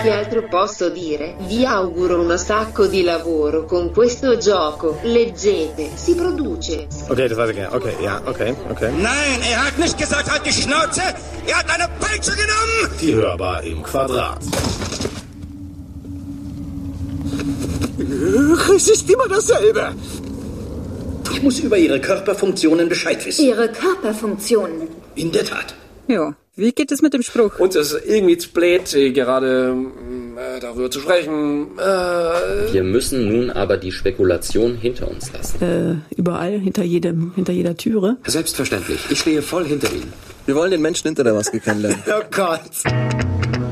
Che altro posso dire? Vi auguro un sacco di lavoro con questo gioco. Leggete, si produce. Okay, das weiß ich ja. Okay, ja, okay. Nein, hat nicht gesagt, halt die Schnauze. Hat eine Peitsche genommen. Die Hörbar im Quadrat. Es ist immer dasselbe. Ich muss über Ihre Körperfunktionen Bescheid wissen. Ihre Körperfunktionen? In der Tat. Ja, wie geht es mit dem Spruch? Uns ist irgendwie zu blöd, gerade darüber zu sprechen. Wir müssen nun aber die Spekulation hinter uns lassen. Überall, hinter jeder Türe. Selbstverständlich. Ich stehe voll hinter Ihnen. Wir wollen den Menschen hinter der Maske kennenlernen. Oh Gott.